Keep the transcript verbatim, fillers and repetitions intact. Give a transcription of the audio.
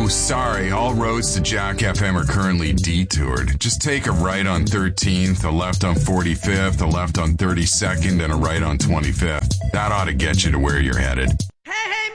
Oh, sorry. All roads to Jack F M are currently detoured. Just take a right on thirteenth, a left on forty-fifth, a left on thirty-second, and a right on twenty-fifth. That ought to get you to where you're headed.